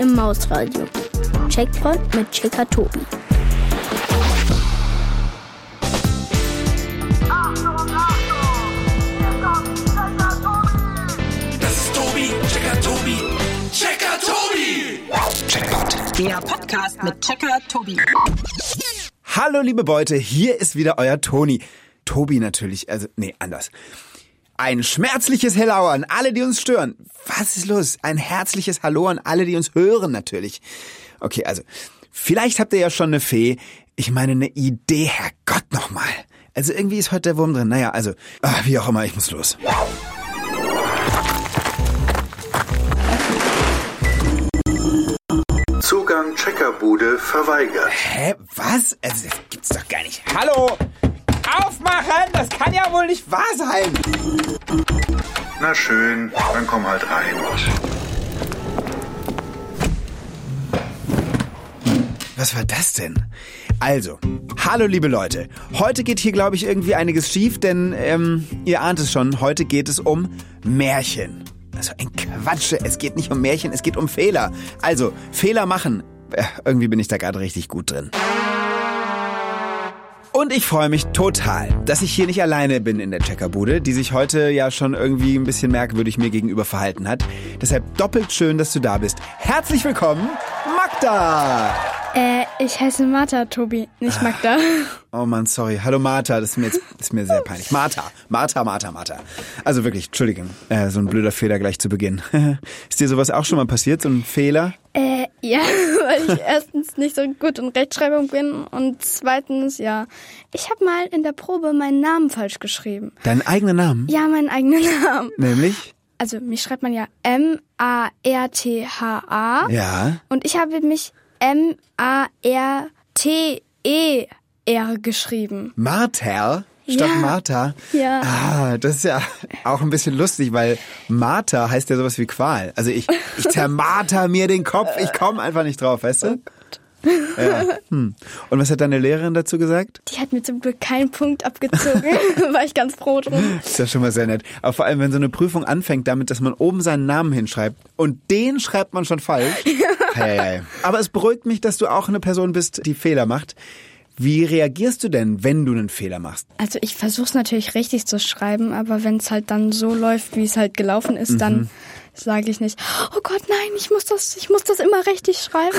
im Mausradio. Checkpoint mit Checker Tobi. Das ist Tobi, Checker Tobi, Checker Tobi! Checkpoint. Der Podcast mit Checker Tobi. Hallo liebe Beute, hier ist wieder euer Toni. Tobi natürlich, anders. Ein schmerzliches Hello an alle, die uns stören. Was ist los? Ein herzliches Hallo an alle, die uns hören natürlich. Okay, also, vielleicht habt ihr ja schon eine Fee. Ich meine, eine Idee, Herrgott nochmal. Also irgendwie ist heute der Wurm drin. Naja, also, wie auch immer, ich muss los. Zugang Checkerbude verweigert. Hä? Was? Also, das gibt's doch gar nicht. Hallo? Aufmachen! Das kann ja wohl nicht wahr sein! Na schön, dann komm halt rein. Was war das denn? Also, hallo liebe Leute. Heute geht hier, glaube ich, irgendwie einiges schief, denn ihr ahnt es schon, heute geht es um Märchen. Also ein Quatsch, es geht nicht um Märchen, es geht um Fehler. Also, Fehler machen. Irgendwie bin ich da gerade richtig gut drin. Und ich freue mich total, dass ich hier nicht alleine bin in der Checkerbude, die sich heute ja schon irgendwie ein bisschen merkwürdig mir gegenüber verhalten hat. Deshalb doppelt schön, dass du da bist. Herzlich willkommen, Magda! Ich heiße Martha, Tobi, nicht Magda. Oh Mann, sorry. Hallo Martha, das ist mir sehr peinlich. Martha. Also wirklich, Entschuldigung, so ein blöder Fehler gleich zu Beginn. Ist dir sowas auch schon mal passiert, so ein Fehler? Ja, weil ich erstens nicht so gut in Rechtschreibung bin und zweitens, ich habe mal in der Probe meinen Namen falsch geschrieben. Deinen eigenen Namen? Ja, meinen eigenen Namen. Nämlich? Also, mich schreibt man ja M-A-R-T-H-A. Ja. Und ich habe mich M-A-R-T-E-R geschrieben. Martha? Statt Ja. Martha? Ja. Das ist ja auch ein bisschen lustig, weil Martha heißt ja sowas wie Qual. Also ich zermarter mir den Kopf, ich komme einfach nicht drauf, weißt du? Ja. Und was hat deine Lehrerin dazu gesagt? Die hat mir zum Glück keinen Punkt abgezogen. War ich ganz froh drum. Das ist ja schon mal sehr nett. Aber vor allem, wenn so eine Prüfung anfängt damit, dass man oben seinen Namen hinschreibt und den schreibt man schon falsch. Hey. Aber es beruhigt mich, dass du auch eine Person bist, die Fehler macht. Wie reagierst du denn, wenn du einen Fehler machst? Also ich versuche es natürlich richtig zu schreiben, aber wenn es halt dann so läuft, wie es halt gelaufen ist, dann sage ich nicht, oh Gott, nein, ich muss das immer richtig schreiben.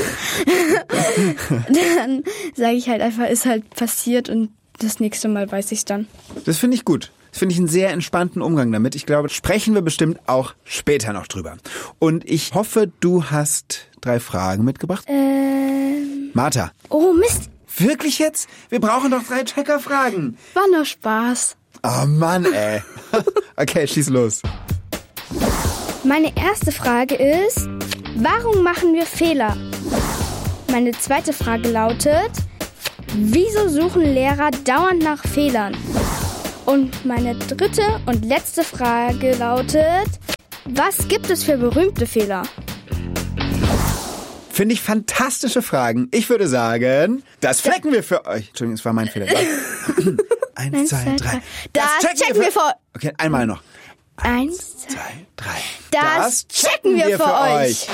Dann sage ich halt einfach, ist halt passiert und das nächste Mal weiß ich es dann. Das finde ich gut. Das finde ich einen sehr entspannten Umgang damit. Ich glaube, sprechen wir bestimmt auch später noch drüber. Und ich hoffe, du hast 3 Fragen mitgebracht. Martha. Oh Mist, Wirklich jetzt? Wir brauchen doch 3 Checkerfragen. war nur Spaß. Oh Mann, ey. Okay, schieß los. Meine erste Frage ist, warum machen wir Fehler? Meine zweite Frage lautet, wieso suchen Lehrer dauernd nach Fehlern? Und meine dritte und letzte Frage lautet, was gibt es für berühmte Fehler? Finde ich fantastische Fragen. Ich würde sagen, das flecken wir für euch. Entschuldigung, das war mein Fehler. 1, 2, 3. Das checken wir für euch. Okay, einmal noch. 1, 2, 3. Das checken wir für euch.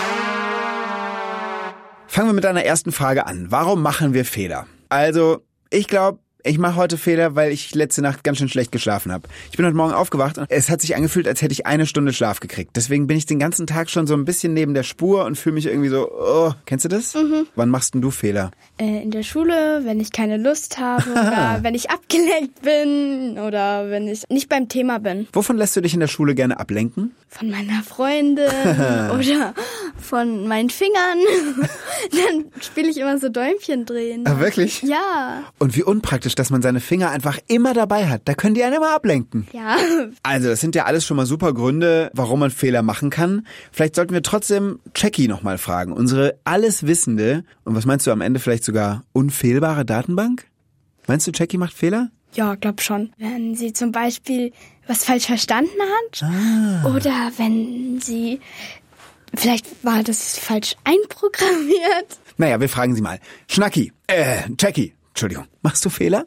Fangen wir mit deiner ersten Frage an. Warum machen wir Fehler? Also, ich glaube, ich mache heute Fehler, weil ich letzte Nacht ganz schön schlecht geschlafen habe. Ich bin heute Morgen aufgewacht und es hat sich angefühlt, als hätte ich 1 Stunde Schlaf gekriegt. Deswegen bin ich den ganzen Tag schon so ein bisschen neben der Spur und fühle mich irgendwie so, oh, kennst du das? Wann machst denn du Fehler? In der Schule, wenn ich keine Lust habe oder wenn ich abgelenkt bin oder wenn ich nicht beim Thema bin. Wovon lässt du dich in der Schule gerne ablenken? Von meiner Freundin oder von meinen Fingern. Dann spiele ich immer so Däumchen drehen. Ah, wirklich? Ja. Und wie unpraktisch, dass man seine Finger einfach immer dabei hat. Da können die einen immer ablenken. Ja. Also, das sind ja alles schon mal super Gründe, warum man Fehler machen kann. Vielleicht sollten wir trotzdem Jackie nochmal fragen. Unsere alleswissende, und was meinst du am Ende vielleicht sogar unfehlbare Datenbank? Meinst du, Jackie macht Fehler? Ja, glaub schon. Wenn sie zum Beispiel was falsch verstanden hat oder wenn sie... Vielleicht war das falsch einprogrammiert. Naja, wir fragen sie mal. Jackie, Entschuldigung, machst du Fehler?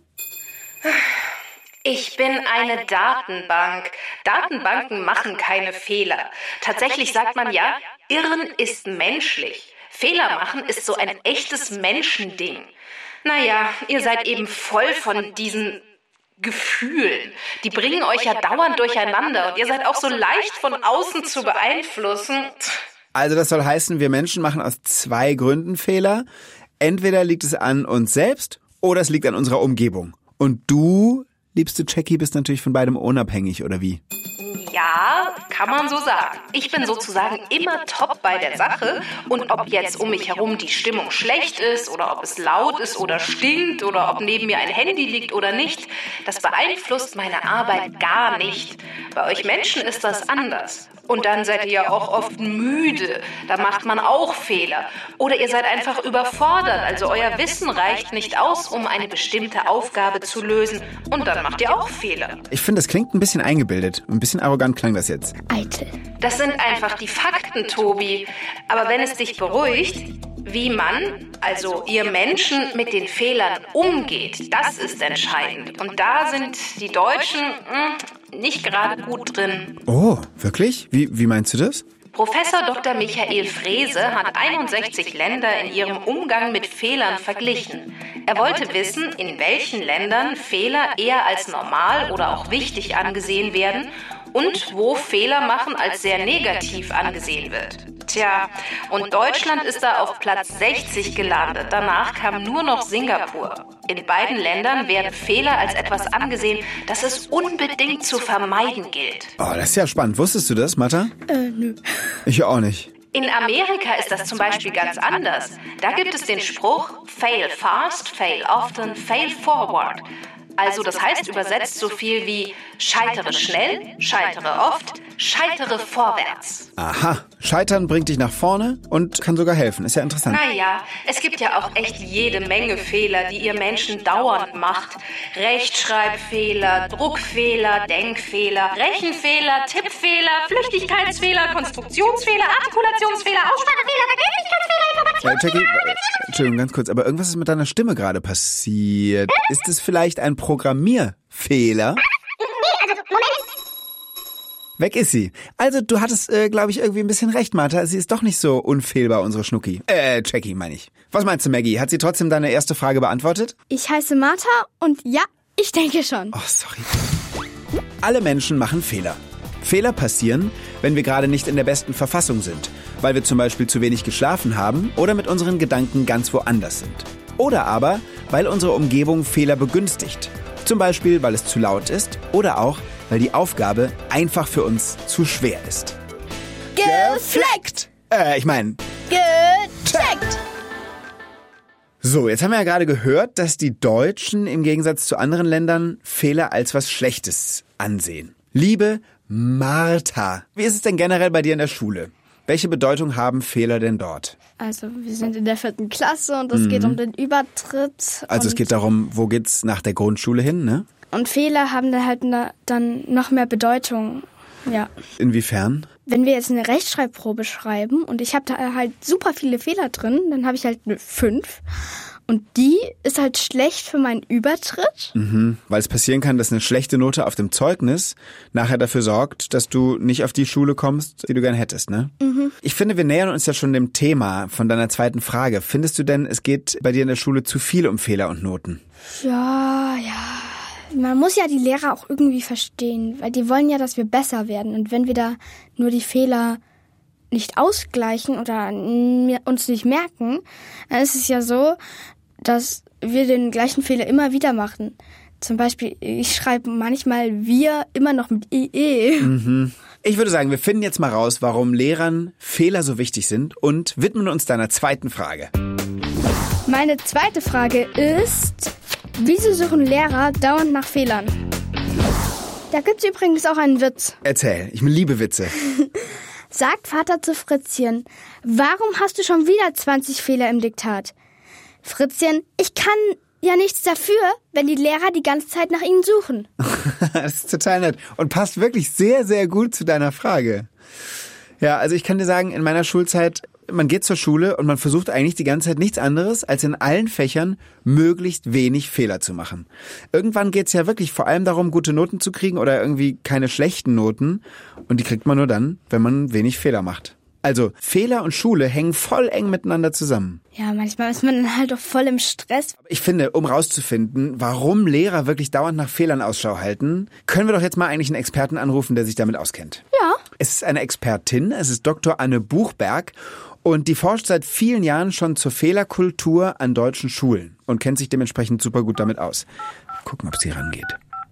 Ich bin eine Datenbank. Datenbanken machen keine Fehler. Tatsächlich sagt man ja, Irren ist menschlich. Fehler machen ist so ein echtes Menschending. Naja, ihr seid eben voll von diesen Gefühlen. Die bringen euch ja dauernd durcheinander und ihr seid auch so leicht von außen zu beeinflussen. Also das soll heißen, wir Menschen machen aus 2 Gründen Fehler. Entweder liegt es an uns selbst oder es liegt an unserer Umgebung. Und du, liebste Jackie, bist natürlich von beidem unabhängig, oder wie? Ja, kann man so sagen. Ich bin sozusagen immer top bei der Sache und ob jetzt um mich herum die Stimmung schlecht ist oder ob es laut ist oder stinkt oder ob neben mir ein Handy liegt oder nicht, das beeinflusst meine Arbeit gar nicht. Bei euch Menschen ist das anders. Und dann seid ihr ja auch oft müde, da macht man auch Fehler. Oder ihr seid einfach überfordert, also euer Wissen reicht nicht aus, um eine bestimmte Aufgabe zu lösen. Und dann macht ihr auch Fehler. Ich finde, das klingt ein bisschen eingebildet. Ein bisschen arrogant klang das jetzt. Eitel. Das sind einfach die Fakten, Tobi. Aber wenn es dich beruhigt, wie man, also ihr Menschen, mit den Fehlern umgeht, das ist entscheidend. Und da sind die Deutschen nicht gerade gut drin. Oh, wirklich? Wie meinst du das? Professor Dr. Michael Frese hat 61 Länder in ihrem Umgang mit Fehlern verglichen. Er wollte wissen, in welchen Ländern Fehler eher als normal oder auch wichtig angesehen werden und wo Fehler machen als sehr negativ angesehen wird. Tja, und Deutschland ist da auf Platz 60 gelandet. Danach kam nur noch Singapur. In beiden Ländern werden Fehler als etwas angesehen, das es unbedingt zu vermeiden gilt. Oh, das ist ja spannend. Wusstest du das, Martha? Nö. Ich auch nicht. In Amerika ist das zum Beispiel ganz anders. Da gibt es den Spruch, fail fast, fail often, fail forward. Also das heißt übersetzt so viel wie scheitere schnell, scheitere oft, scheitere vorwärts. Aha, Scheitern bringt dich nach vorne und kann sogar helfen. Ist ja interessant. Naja, es gibt ja auch echt jede Menge Fehler, die ihr Menschen dauernd macht. Rechtschreibfehler, Druckfehler, Denkfehler, Rechenfehler, Tippfehler, Flüchtigkeitsfehler, Konstruktionsfehler, Artikulationsfehler, Aussprachefehler, Vergänglichkeitsfehler, Jackie, Entschuldigung, ganz kurz, aber irgendwas ist mit deiner Stimme gerade passiert. Ist es vielleicht ein Programmierfehler? Weg ist sie. Also du hattest, glaube ich, irgendwie ein bisschen recht, Martha. Sie ist doch nicht so unfehlbar, unsere Schnucki. Jackie, meine ich. Was meinst du, Maggie? Hat sie trotzdem deine erste Frage beantwortet? Ich heiße Martha und ja, ich denke schon. Oh, sorry. Alle Menschen machen Fehler. Fehler passieren, wenn wir gerade nicht in der besten Verfassung sind, weil wir zum Beispiel zu wenig geschlafen haben oder mit unseren Gedanken ganz woanders sind. Oder aber, weil unsere Umgebung Fehler begünstigt. Zum Beispiel, weil es zu laut ist oder auch, weil die Aufgabe einfach für uns zu schwer ist. Gefleckt! Gecheckt! So, jetzt haben wir ja gerade gehört, dass die Deutschen im Gegensatz zu anderen Ländern Fehler als was Schlechtes ansehen. Liebe Martha, wie ist es denn generell bei dir in der Schule? Welche Bedeutung haben Fehler denn dort? Also wir sind in der 4. Klasse und es geht um den Übertritt. Also es geht darum, wo geht's nach der Grundschule hin, ne? Und Fehler haben dann halt dann noch mehr Bedeutung, ja. Inwiefern? Wenn wir jetzt eine Rechtschreibprobe schreiben und ich habe da halt super viele Fehler drin, dann habe ich halt eine 5. Und die ist halt schlecht für meinen Übertritt. Weil es passieren kann, dass eine schlechte Note auf dem Zeugnis nachher dafür sorgt, dass du nicht auf die Schule kommst, die du gern hättest, ne? Ich finde, wir nähern uns ja schon dem Thema von deiner zweiten Frage. Findest du denn, es geht bei dir in der Schule zu viel um Fehler und Noten? Ja. Man muss ja die Lehrer auch irgendwie verstehen, weil die wollen ja, dass wir besser werden. Und wenn wir da nur die Fehler nicht ausgleichen oder uns nicht merken, dann ist es ja so, dass wir den gleichen Fehler immer wieder machen. Zum Beispiel, ich schreibe manchmal wir immer noch mit IE. Ich würde sagen, wir finden jetzt mal raus, warum Lehrern Fehler so wichtig sind und widmen uns deiner zweiten Frage. Meine zweite Frage ist, wieso suchen Lehrer dauernd nach Fehlern? Da gibt's übrigens auch einen Witz. Erzähl, ich liebe Witze. Sagt Vater zu Fritzchen, warum hast du schon wieder 20 Fehler im Diktat? Fritzchen, ich kann ja nichts dafür, wenn die Lehrer die ganze Zeit nach ihnen suchen. Das ist total nett und passt wirklich sehr, sehr gut zu deiner Frage. Ja, also ich kann dir sagen, in meiner Schulzeit, man geht zur Schule und man versucht eigentlich die ganze Zeit nichts anderes, als in allen Fächern möglichst wenig Fehler zu machen. Irgendwann geht's ja wirklich vor allem darum, gute Noten zu kriegen oder irgendwie keine schlechten Noten. Und die kriegt man nur dann, wenn man wenig Fehler macht. Also Fehler und Schule hängen voll eng miteinander zusammen. Ja, manchmal ist man dann halt doch voll im Stress. Ich finde, um rauszufinden, warum Lehrer wirklich dauernd nach Fehlern Ausschau halten, können wir doch jetzt mal eigentlich einen Experten anrufen, der sich damit auskennt. Ja. Es ist eine Expertin, es ist Dr. Anne Buchberg und die forscht seit vielen Jahren schon zur Fehlerkultur an deutschen Schulen und kennt sich dementsprechend super gut damit aus. Gucken, ob sie rangeht.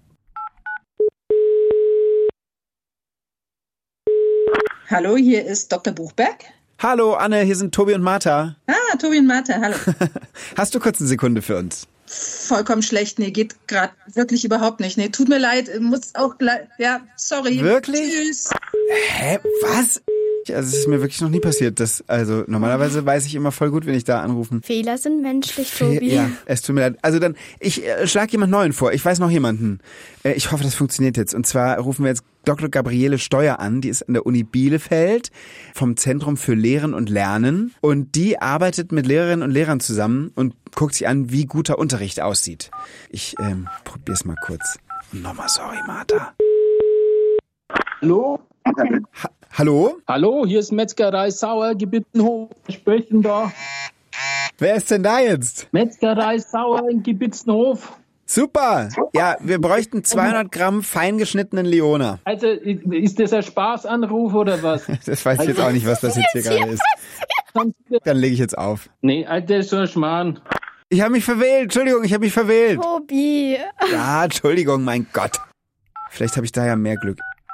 Hallo, hier ist Dr. Buchberg. Hallo Anne, hier sind Tobi und Martha. Ah, Tobi und Martha, hallo. Hast du kurz eine Sekunde für uns? Vollkommen schlecht, nee, geht gerade wirklich überhaupt nicht. Nee, tut mir leid, muss auch gleich, ja, sorry. Wirklich? Tschüss. Hä, was? Also es ist mir wirklich noch nie passiert. Also normalerweise weiß ich immer voll gut, wenn ich da anrufen. Fehler sind menschlich, Tobi. Ja, es tut mir leid. Also dann, ich schlage jemand Neuen vor. Ich weiß noch jemanden. Ich hoffe, das funktioniert jetzt. Und zwar rufen wir jetzt Dr. Gabriele Steuer an. Die ist an der Uni Bielefeld vom Zentrum für Lehren und Lernen. Und die arbeitet mit Lehrerinnen und Lehrern zusammen und guckt sich an, wie guter Unterricht aussieht. Ich probier's mal kurz. Nochmal sorry, Martha. Hallo? Hallo? Hallo, hier ist Metzgerei Sauer, Gebitzenhof. Wir sprechen da. Wer ist denn da jetzt? Metzgerei Sauer in Gebitzenhof. Super! Ja, wir bräuchten 200 Gramm feingeschnittenen Leona. Also, ist das ein Spaßanruf oder was? Das weiß ich jetzt auch nicht, was das jetzt hier gerade ist. Dann lege ich jetzt auf. Nee, das ist so ein Schmarrn. Ich habe mich verwählt. Entschuldigung, ich habe mich verwählt. Tobi. Ja, Entschuldigung, mein Gott. Vielleicht habe ich da ja mehr Glück.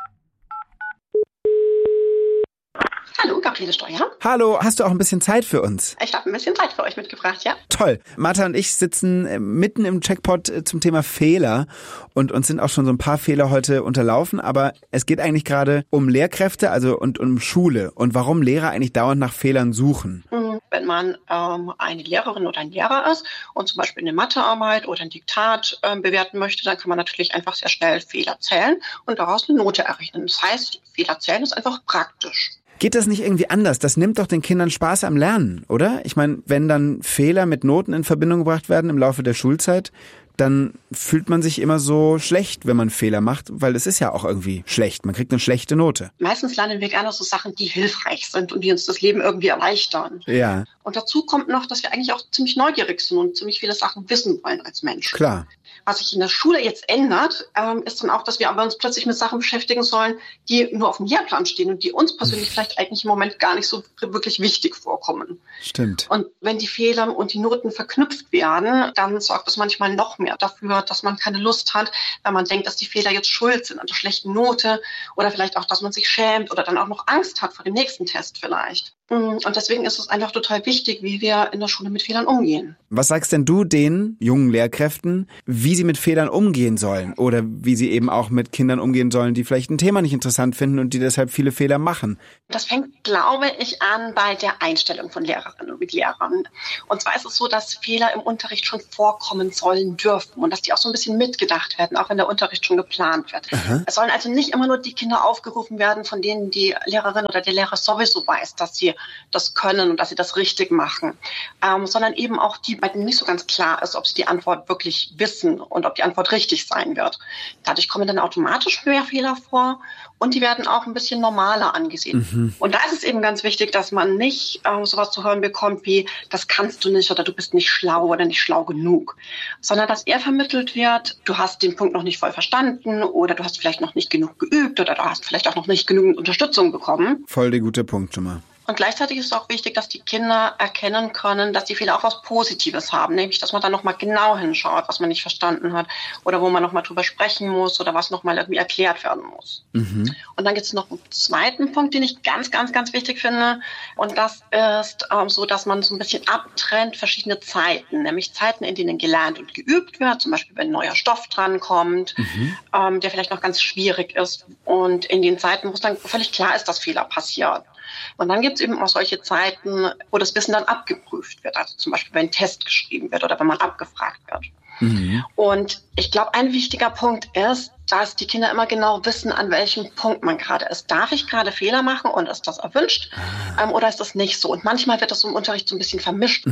Hallo, Gabriele Steuer. Hallo, hast du auch ein bisschen Zeit für uns? Ich habe ein bisschen Zeit für euch mitgebracht, ja? Toll. Martha und ich sitzen mitten im Checkpot zum Thema Fehler und uns sind auch schon so ein paar Fehler heute unterlaufen, aber es geht eigentlich gerade um Lehrkräfte, also und um Schule und warum Lehrer eigentlich dauernd nach Fehlern suchen. Wenn man eine Lehrerin oder ein Lehrer ist und zum Beispiel eine Mathearbeit oder ein Diktat bewerten möchte, dann kann man natürlich einfach sehr schnell Fehler zählen und daraus eine Note errechnen. Das heißt, Fehler zählen ist einfach praktisch. Geht das nicht irgendwie anders? Das nimmt doch den Kindern Spaß am Lernen, oder? Ich meine, wenn dann Fehler mit Noten in Verbindung gebracht werden im Laufe der Schulzeit, dann fühlt man sich immer so schlecht, wenn man Fehler macht, weil es ist ja auch irgendwie schlecht. Man kriegt eine schlechte Note. Meistens lernen wir gerne so Sachen, die hilfreich sind und die uns das Leben irgendwie erleichtern. Ja. Und dazu kommt noch, dass wir eigentlich auch ziemlich neugierig sind und ziemlich viele Sachen wissen wollen als Mensch. Klar. Was sich in der Schule jetzt ändert, ist dann auch, dass wir aber uns plötzlich mit Sachen beschäftigen sollen, die nur auf dem Lehrplan stehen und die uns persönlich vielleicht eigentlich im Moment gar nicht so wirklich wichtig vorkommen. Stimmt. Und wenn die Fehler und die Noten verknüpft werden, dann sorgt das manchmal noch mehr dafür, dass man keine Lust hat, weil man denkt, dass die Fehler jetzt schuld sind an der schlechten Note oder vielleicht auch, dass man sich schämt oder dann auch noch Angst hat vor dem nächsten Test vielleicht. Und deswegen ist es einfach total wichtig, wie wir in der Schule mit Fehlern umgehen. Was sagst denn du den jungen Lehrkräften, wie sie mit Fehlern umgehen sollen oder wie sie eben auch mit Kindern umgehen sollen, die vielleicht ein Thema nicht interessant finden und die deshalb viele Fehler machen? Das fängt, glaube ich, an bei der Einstellung von Lehrerinnen und Lehrern. Und zwar ist es so, dass Fehler im Unterricht schon vorkommen sollen dürfen und dass die auch so ein bisschen mitgedacht werden, auch wenn der Unterricht schon geplant wird. Aha. Es sollen also nicht immer nur die Kinder aufgerufen werden, von denen die Lehrerin oder der Lehrer sowieso weiß, dass sie das können und dass sie das richtig machen, sondern eben auch die, bei denen nicht so ganz klar ist, ob sie die Antwort wirklich wissen und ob die Antwort richtig sein wird. Dadurch kommen dann automatisch mehr Fehler vor und die werden auch ein bisschen normaler angesehen. Mhm. Und da ist es eben ganz wichtig, dass man nicht sowas zu hören bekommt wie, das kannst du nicht oder du bist nicht schlau oder nicht schlau genug, sondern dass eher vermittelt wird, du hast den Punkt noch nicht voll verstanden oder du hast vielleicht noch nicht genug geübt oder du hast vielleicht auch noch nicht genügend Unterstützung bekommen. Voll der gute Punkt schon mal. Und gleichzeitig ist es auch wichtig, dass die Kinder erkennen können, dass die Fehler auch was Positives haben, nämlich dass man dann nochmal genau hinschaut, was man nicht verstanden hat oder wo man nochmal drüber sprechen muss oder was nochmal irgendwie erklärt werden muss. Mhm. Und dann gibt es noch einen zweiten Punkt, den ich ganz, ganz, ganz wichtig finde und das ist so, dass man so ein bisschen abtrennt verschiedene Zeiten, nämlich Zeiten, in denen gelernt und geübt wird, zum Beispiel wenn ein neuer Stoff drankommt, der vielleicht noch ganz schwierig ist und in den Zeiten, wo es dann völlig klar ist, dass Fehler passieren. Und dann gibt es eben auch solche Zeiten, wo das Wissen dann abgeprüft wird. Also zum Beispiel, wenn ein Test geschrieben wird oder wenn man abgefragt wird. Mhm. Und ich glaube, ein wichtiger Punkt ist, dass die Kinder immer genau wissen, an welchem Punkt man gerade ist. Darf ich gerade Fehler machen und ist das erwünscht oder ist das nicht so? Und manchmal wird das im Unterricht so ein bisschen vermischt. Mhm.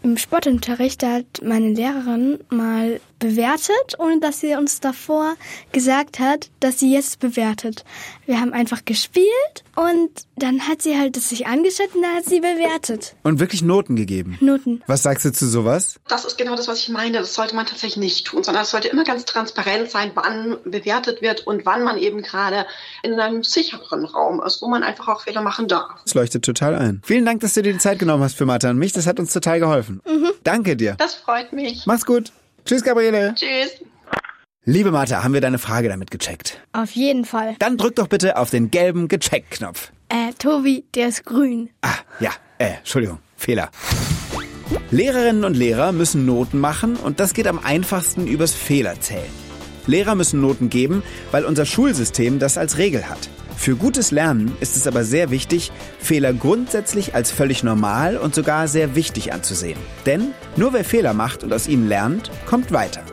Im Sportunterricht hat meine Lehrerin mal bewertet, ohne dass sie uns davor gesagt hat, dass sie jetzt bewertet. Wir haben einfach gespielt und dann hat sie halt es sich angeschaut und dann hat sie bewertet. Und wirklich Noten gegeben? Noten. Was sagst du zu sowas? Das ist genau das, was ich meine. Das sollte man tatsächlich nicht tun, sondern es sollte immer ganz transparent sein, wann bewertet wird und wann man eben gerade in einem sicheren Raum ist, wo man einfach auch Fehler machen darf. Das leuchtet total ein. Vielen Dank, dass du dir die Zeit genommen hast für Martha und mich. Das hat uns total geholfen. Danke dir. Das freut mich. Mach's gut. Tschüss, Gabriele. Tschüss. Liebe Martha, haben wir deine Frage damit gecheckt? Auf jeden Fall. Dann drück doch bitte auf den gelben Gecheckt-Knopf. Tobi, der ist grün. Entschuldigung, Fehler. Lehrerinnen und Lehrer müssen Noten machen und das geht am einfachsten übers Fehlerzählen. Lehrer müssen Noten geben, weil unser Schulsystem das als Regel hat. Für gutes Lernen ist es aber sehr wichtig, Fehler grundsätzlich als völlig normal und sogar sehr wichtig anzusehen. Denn nur wer Fehler macht und aus ihnen lernt, kommt weiter.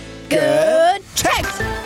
Gecheckt!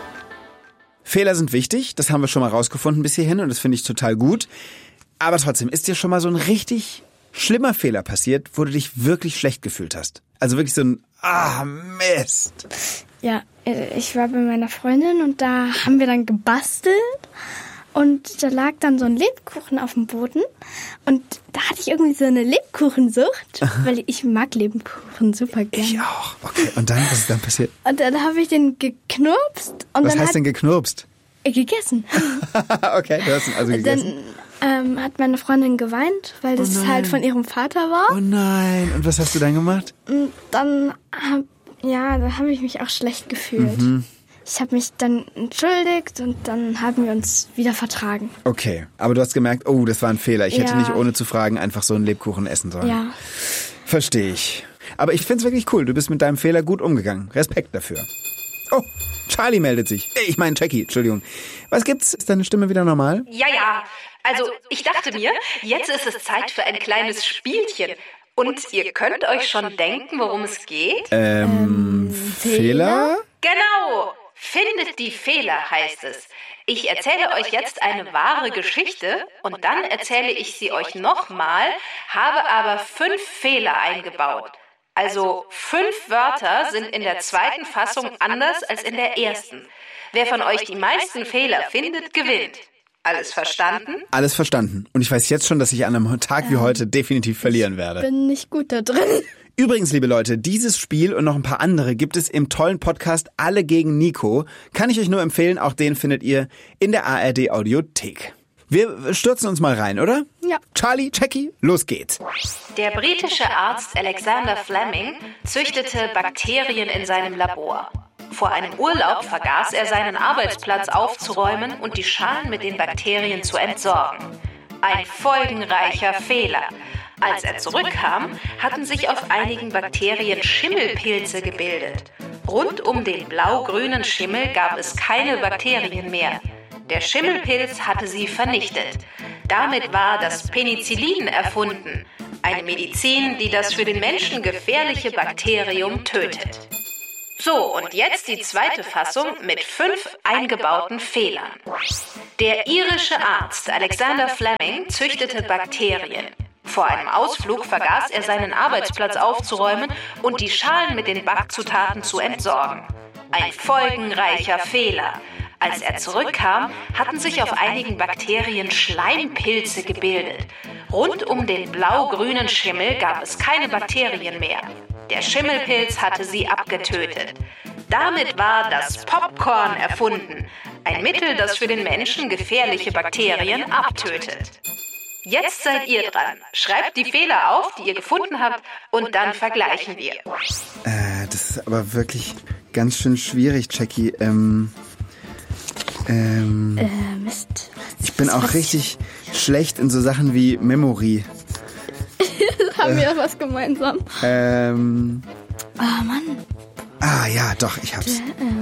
Fehler sind wichtig, das haben wir schon mal rausgefunden bis hierhin und das finde ich total gut. Aber trotzdem, ist dir schon mal so ein richtig schlimmer Fehler passiert, wo du dich wirklich schlecht gefühlt hast? Also wirklich so ein Mist. Ja, ich war bei meiner Freundin und da haben wir dann gebastelt. Und da lag dann so ein Lebkuchen auf dem Boden. Und da hatte ich irgendwie so eine Lebkuchensucht, weil ich mag Lebkuchen super gerne. Ich auch. Okay, und dann, was ist dann passiert? Und dann habe ich den geknurpst. Und was dann heißt denn geknurpst? Gegessen. Okay, du hast ihn also gegessen. Dann hat meine Freundin geweint, weil das halt von ihrem Vater war. Oh nein, und was hast du dann gemacht? Und dann da habe ich mich auch schlecht gefühlt. Ich habe mich dann entschuldigt und dann haben wir uns wieder vertragen. Okay, aber du hast gemerkt, oh, das war ein Fehler. Ich hätte nicht ohne zu fragen einfach so einen Lebkuchen essen sollen. Ja. Verstehe ich. Aber ich find's wirklich cool. Du bist mit deinem Fehler gut umgegangen. Respekt dafür. Oh, Charlie meldet sich. Ich meine Jackie, Entschuldigung. Was gibt's? Ist deine Stimme wieder normal? Ja. Also, ich dachte mir, jetzt ist es Zeit für ein kleines Spielchen. Und ihr könnt euch schon denken, worum es geht? Fehler? Genau. Findet die Fehler, heißt es. Ich erzähle euch jetzt eine wahre Geschichte und dann erzähle ich sie euch nochmal, habe aber 5 Fehler eingebaut. Also 5 Wörter sind in der zweiten Fassung anders als in der ersten. Wer von euch die meisten Fehler findet, gewinnt. Alles verstanden? Alles verstanden. Und ich weiß jetzt schon, dass ich an einem Tag wie heute definitiv verlieren werde. Ich bin nicht gut da drin. Übrigens, liebe Leute, dieses Spiel und noch ein paar andere gibt es im tollen Podcast Alle gegen Nico. Kann ich euch nur empfehlen, auch den findet ihr in der ARD Audiothek. Wir stürzen uns mal rein, oder? Ja. Charlie, Jackie, los geht's. Der britische Arzt Alexander Fleming züchtete Bakterien in seinem Labor. Vor einem Urlaub vergaß er seinen Arbeitsplatz aufzuräumen und die Schalen mit den Bakterien zu entsorgen. Ein folgenreicher Fehler. Als er zurückkam, hatten sich auf einigen Bakterien Schimmelpilze gebildet. Rund um den blau-grünen Schimmel gab es keine Bakterien mehr. Der Schimmelpilz hatte sie vernichtet. Damit war das Penicillin erfunden. Eine Medizin, die das für den Menschen gefährliche Bakterium tötet. So, und jetzt die zweite Fassung mit 5 eingebauten Fehlern. Der irische Arzt Alexander Fleming züchtete Bakterien. Vor einem Ausflug vergaß er seinen Arbeitsplatz aufzuräumen und die Schalen mit den Backzutaten zu entsorgen. Ein folgenreicher Fehler. Als er zurückkam, hatten sich auf einigen Bakterien Schleimpilze gebildet. Rund um den blau-grünen Schimmel gab es keine Bakterien mehr. Der Schimmelpilz hatte sie abgetötet. Damit war das Popcorn erfunden. Ein Mittel, das für den Menschen gefährliche Bakterien abtötet. Jetzt seid ihr dran. Schreibt die Fehler auf, die ihr gefunden habt, und dann vergleichen wir. Das ist aber wirklich ganz schön schwierig, Jackie. Mist. Ich bin auch richtig schlecht in so Sachen wie Memory. Haben wir was gemeinsam? Mann. Ah, ja, doch, ich hab's.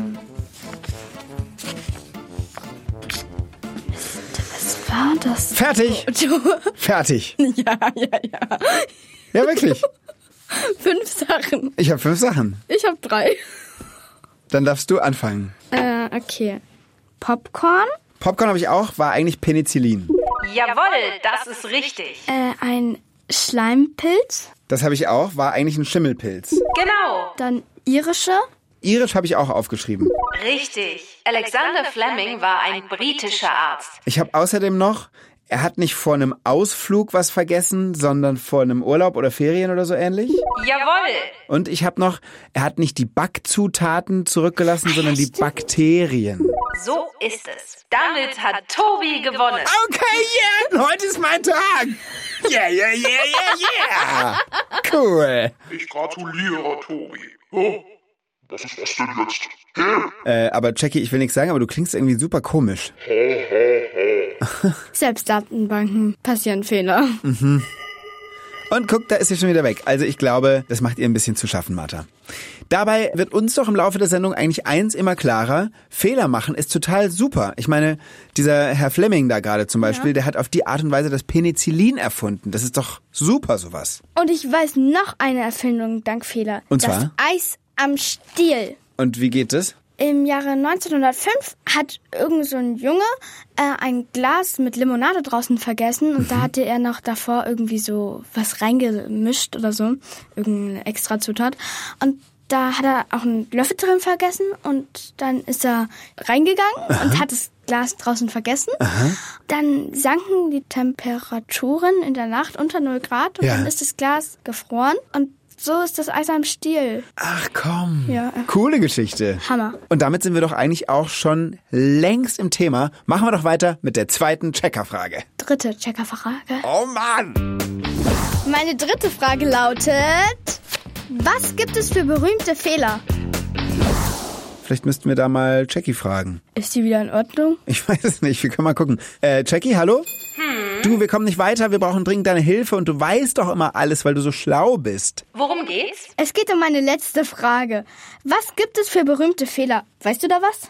Was war das? Fertig! Fertig! Ja. Ja, wirklich. 5 Sachen. Ich habe 5 Sachen. Ich habe 3. Dann darfst du anfangen. Okay. Popcorn. Popcorn habe ich auch, war eigentlich Penicillin. Jawohl, das ist richtig. Ein Schleimpilz. Das habe ich auch, war eigentlich ein Schimmelpilz. Genau. Dann irische? Irisch habe ich auch aufgeschrieben. Richtig. Alexander Fleming war ein britischer Arzt. Ich habe außerdem noch, er hat nicht vor einem Ausflug was vergessen, sondern vor einem Urlaub oder Ferien oder so ähnlich. Jawohl. Und ich habe noch, er hat nicht die Backzutaten zurückgelassen, sondern die Bakterien. So ist es. Damit hat Tobi gewonnen. Okay, yeah, heute ist mein Tag. Yeah, yeah, yeah, yeah, yeah. Cool. Ich gratuliere, Tobi. Oh, was ist das denn jetzt? Aber Jackie, ich will nichts sagen, aber du klingst irgendwie super komisch. Selbst Datenbanken passieren Fehler. Und guck, da ist sie schon wieder weg. Also ich glaube, das macht ihr ein bisschen zu schaffen, Martha. Dabei wird uns doch im Laufe der Sendung eigentlich eins immer klarer. Fehler machen ist total super. Ich meine, dieser Herr Fleming da gerade zum Beispiel, der hat auf die Art und Weise das Penicillin erfunden. Das ist doch super, sowas. Und ich weiß noch eine Erfindung dank Fehler. Und zwar? Das Eis am Stiel. Und wie geht das? Im Jahre 1905 hat irgend so ein Junge ein Glas mit Limonade draußen vergessen und da hatte er noch davor irgendwie so was reingemischt oder so, irgendeine Extrazutat. Und da hat er auch einen Löffel drin vergessen und dann ist er reingegangen und hat das Glas draußen vergessen. Dann sanken die Temperaturen in der Nacht unter 0 Grad und dann ist das Glas gefroren und so ist das Eis am Stiel. Ach komm, Ja. Coole Geschichte. Hammer. Und damit sind wir doch eigentlich auch schon längst im Thema. Machen wir doch weiter mit der zweiten Checkerfrage. Dritte Checkerfrage. Oh Mann! Meine dritte Frage lautet: Was gibt es für berühmte Fehler? Vielleicht müssten wir da mal Jackie fragen. Ist die wieder in Ordnung? Ich weiß es nicht, wir können mal gucken. Jackie, hallo? Du, wir kommen nicht weiter, wir brauchen dringend deine Hilfe und du weißt doch immer alles, weil du so schlau bist. Worum geht's? Es geht um meine letzte Frage. Was gibt es für berühmte Fehler? Weißt du da was?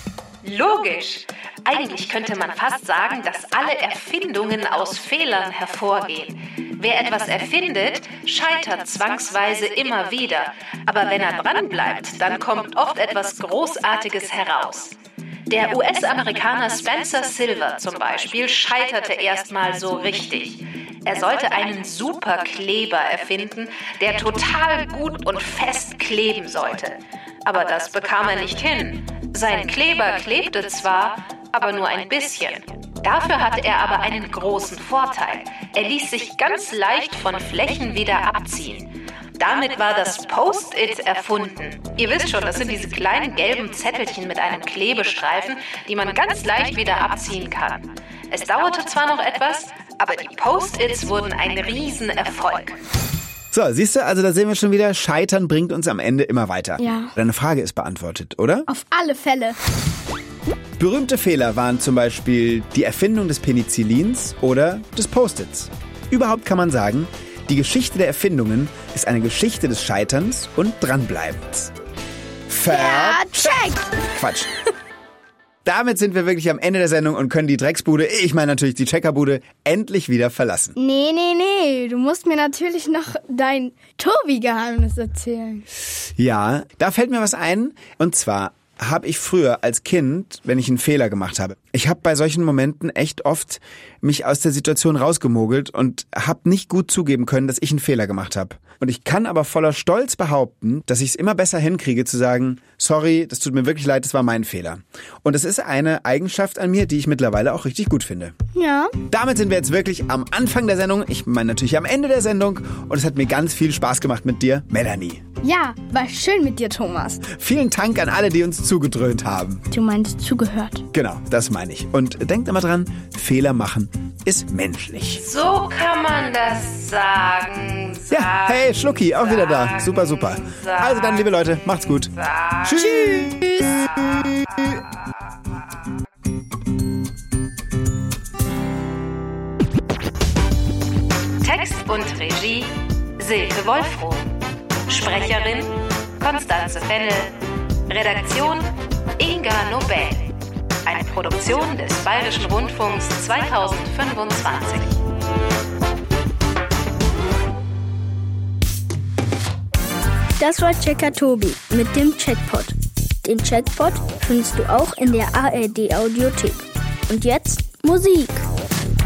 Logisch. Eigentlich könnte man fast sagen, dass alle Erfindungen aus Fehlern hervorgehen. Wer etwas erfindet, scheitert zwangsweise immer wieder. Aber wenn er dranbleibt, dann kommt oft etwas Großartiges heraus. Der US-Amerikaner Spencer Silver zum Beispiel scheiterte erstmal so richtig. Er sollte einen Superkleber erfinden, der total gut und fest kleben sollte. Aber das bekam er nicht hin. Sein Kleber klebte zwar, aber nur ein bisschen. Dafür hatte er aber einen großen Vorteil. Er ließ sich ganz leicht von Flächen wieder abziehen. Damit war das Post-it erfunden. Ihr wisst schon, das sind diese kleinen gelben Zettelchen mit einem Klebestreifen, die man ganz leicht wieder abziehen kann. Es dauerte zwar noch etwas, aber die Post-its wurden ein Riesenerfolg. So, siehst du, also da sehen wir schon wieder, Scheitern bringt uns am Ende immer weiter. Ja. Deine Frage ist beantwortet, oder? Auf alle Fälle. Berühmte Fehler waren zum Beispiel die Erfindung des Penicillins oder des Post-its. Überhaupt kann man sagen, die Geschichte der Erfindungen ist eine Geschichte des Scheiterns und Dranbleibens. Vercheckt! Quatsch. Damit sind wir wirklich am Ende der Sendung und können die Drecksbude, ich meine natürlich die Checkerbude, endlich wieder verlassen. Nee. Du musst mir natürlich noch dein Tobi-Geheimnis erzählen. Ja, da fällt mir was ein. Und zwar habe ich früher als Kind, wenn ich einen Fehler gemacht habe, ich habe bei solchen Momenten echt oft mich aus der Situation rausgemogelt und habe nicht gut zugeben können, dass ich einen Fehler gemacht habe. Und ich kann aber voller Stolz behaupten, dass ich es immer besser hinkriege zu sagen, sorry, das tut mir wirklich leid, das war mein Fehler. Und das ist eine Eigenschaft an mir, die ich mittlerweile auch richtig gut finde. Ja. Damit sind wir jetzt wirklich am Anfang der Sendung, ich meine natürlich am Ende der Sendung und es hat mir ganz viel Spaß gemacht mit dir, Melanie. Ja, war schön mit dir, Thomas. Vielen Dank an alle, die uns zugedröhnt haben. Du meinst zugehört. Genau, das meine ich. Und denkt immer dran, Fehler machen ist menschlich. So kann man das sagen. Ja, hey, Schlucki, auch wieder da. Super. Also dann, liebe Leute, macht's gut. Tschüss. Text und Regie Silke Wolfrohm. Sprecherin Konstanze Fennel. Redaktion Inga Nobel. Eine Produktion des Bayerischen Rundfunks 2025. Das war Checker Tobi mit dem Checkpot. Den Checkpot findest du auch in der ARD Audiothek. Und jetzt Musik.